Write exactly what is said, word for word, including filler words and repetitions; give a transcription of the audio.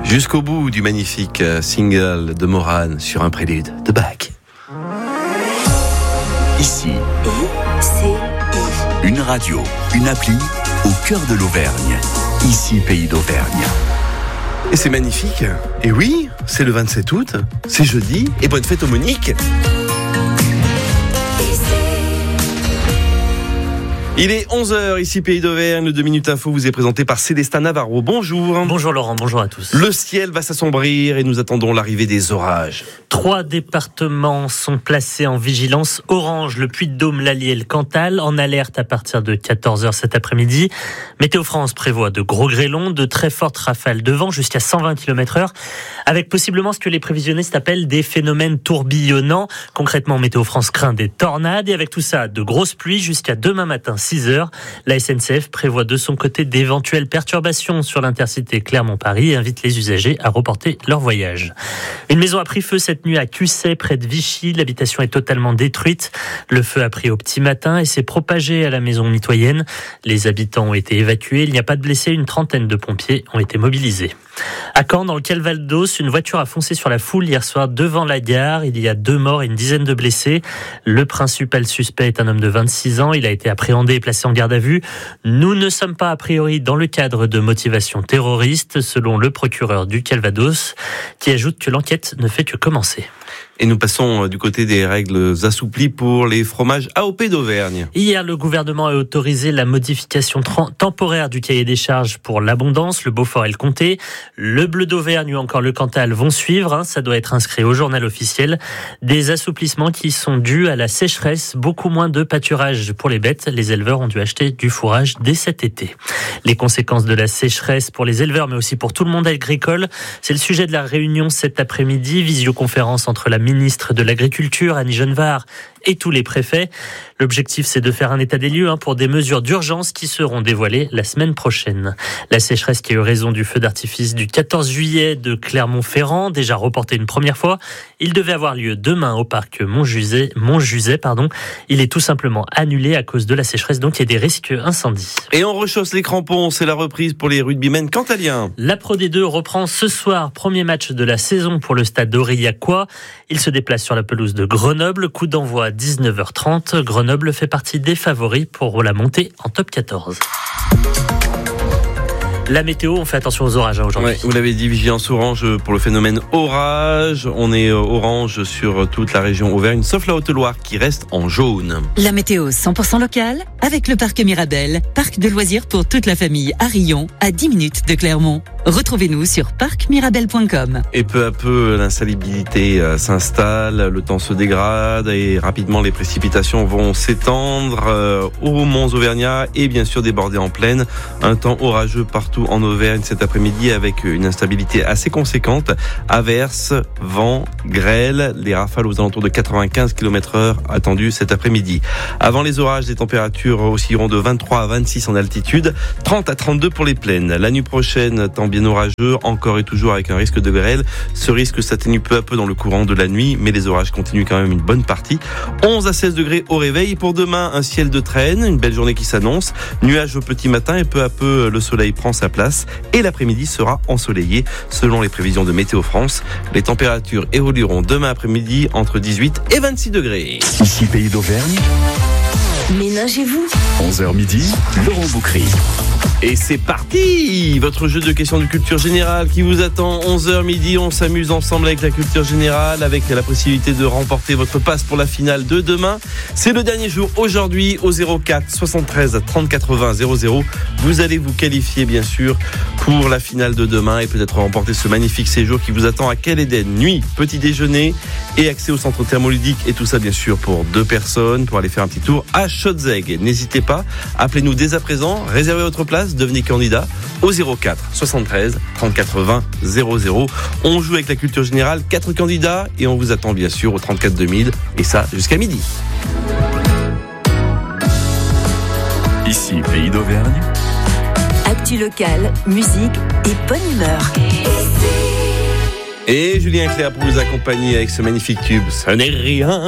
Jusqu'au bout du magnifique single de Morane sur un prélude de Bach. Ici, I C I. une radio, une appli au cœur de l'Auvergne. Ici, pays d'Auvergne. Et c'est magnifique. Et oui, c'est le vingt-sept août, c'est jeudi, et bonne fête aux Moniques. Il est onze heures, ici Pays d'Auvergne. Le deux minutes info vous est présenté par Célestin Navarro. Bonjour. Bonjour Laurent, bonjour à tous. Le ciel va s'assombrir et nous attendons l'arrivée des orages. Trois départements sont placés en vigilance orange. Le Puy-de-Dôme, l'Allier et le Cantal en alerte à partir de quatorze heures cet après-midi. Météo France prévoit de gros grêlons, de très fortes rafales de vent jusqu'à cent vingt kilomètres heure, avec possiblement ce que les prévisionnistes appellent des phénomènes tourbillonnants. Concrètement, Météo France craint des tornades et avec tout ça, de grosses pluies jusqu'à demain matin six heures. La S N C F prévoit de son côté d'éventuelles perturbations sur l'intercité Clermont-Paris et invite les usagers à reporter leur voyage. Une maison a pris feu cette nuit à Cussey, près de Vichy. L'habitation est totalement détruite. Le feu a pris au petit matin et s'est propagé à la maison mitoyenne. Les habitants ont été évacués. Il n'y a pas de blessés. Une trentaine de pompiers ont été mobilisés. À Caen, dans le Calvados, une voiture a foncé sur la foule hier soir devant la gare. Il y a deux morts et une dizaine de blessés. Le principal suspect est un homme de vingt-six ans. Il a été appréhendé et placé en garde à vue. Nous ne sommes pas a priori dans le cadre de motivation terroriste, selon le procureur du Calvados, qui ajoute que l'enquête ne fait que commencer. Et nous passons du côté des règles assouplies pour les fromages A O P d'Auvergne. Hier, le gouvernement a autorisé la modification tra- temporaire du cahier des charges pour l'Abondance, le Beaufort et le Comté. Le Bleu d'Auvergne ou encore le Cantal vont suivre. Hein, ça doit être inscrit au journal officiel. Des assouplissements qui sont dus à la sécheresse. Beaucoup moins de pâturage pour les bêtes. Les éleveurs ont dû acheter du fourrage dès cet été. Les conséquences de la sécheresse pour les éleveurs, mais aussi pour tout le monde agricole, c'est le sujet de la réunion cet après-midi. Visioconférence entre la ministre de l'Agriculture, Annie Genevard, et tous les préfets. L'objectif, c'est de faire un état des lieux hein, pour des mesures d'urgence qui seront dévoilées la semaine prochaine. La sécheresse qui a eu raison du feu d'artifice du quatorze juillet de Clermont-Ferrand, déjà reporté une première fois, il devait avoir lieu demain au parc Montjuset. Montjuset pardon. Il est tout simplement annulé à cause de la sécheresse, donc il y a des risques incendies. Et on rechausse les crampons, c'est la reprise pour les rugbymen cantaliens. La Pro D deux reprend ce soir, premier match de la saison pour le stade d'Aurillacois. Il se déplace sur la pelouse de Grenoble, coup d'envoi à dix-neuf heures trente. Grenoble fait partie des favoris pour la montée en top quatorze. La météo, on fait attention aux orages hein, aujourd'hui. Ouais, vous l'avez dit, vigilance orange pour le phénomène orage. On est orange sur toute la région Auvergne, sauf la Haute-Loire qui reste en jaune. La météo cent pour cent locale avec le parc Mirabel, parc de loisirs pour toute la famille à Rion, à dix minutes de Clermont. Retrouvez-nous sur parc mirabel point com. Et peu à peu, l'insalubrité s'installe, le temps se dégrade et rapidement les précipitations vont s'étendre aux monts auvergnats et bien sûr déborder en plaine. Un temps orageux partout en Auvergne cet après-midi avec une instabilité assez conséquente. Averses, vent, grêle, les rafales aux alentours de quatre-vingt-quinze kilomètres heure attendues cet après-midi. Avant les orages, les températures oscilleront de vingt-trois à vingt-six en altitude, trente à trente-deux pour les plaines. La nuit prochaine, temps bien orageux, encore et toujours avec un risque de grêle. Ce risque s'atténue peu à peu dans le courant de la nuit, mais les orages continuent quand même une bonne partie. onze à seize degrés au réveil. Pour demain, un ciel de traîne, une belle journée qui s'annonce. Nuages au petit matin et peu à peu, le soleil prend sa place. Et l'après-midi sera ensoleillé, selon les prévisions de Météo France. Les températures évolueront demain après-midi entre dix-huit et vingt-six degrés. Ici, pays d'Auvergne. Ménagez-vous. onze heures midi, Laurent Boucry. Et c'est parti! Votre jeu de questions de culture générale qui vous attend. onze heures midi, on s'amuse ensemble avec la culture générale, avec la possibilité de remporter votre passe pour la finale de demain. C'est le dernier jour aujourd'hui au zéro quatre soixante-treize trente quatre-vingts zéro zéro. Vous allez vous qualifier bien sûr pour la finale de demain et peut-être remporter ce magnifique séjour qui vous attend à Quai d'Éden. Nuit, petit déjeuner et accès au centre thermoludique et tout ça bien sûr pour deux personnes pour aller faire un petit tour à Schötzegg. N'hésitez pas, appelez-nous dès à présent, réservez votre place. Devenez candidat au zéro quatre soixante-treize trente quatre-vingts zéro zéro. On joue avec la culture générale, quatre candidats et on vous attend bien sûr au trente-quatre deux mille et ça jusqu'à midi. Ici, pays d'Auvergne. Actu locale, musique et bonne humeur. Et Julien Clerc pour vous accompagner avec ce magnifique tube. Ce n'est rien.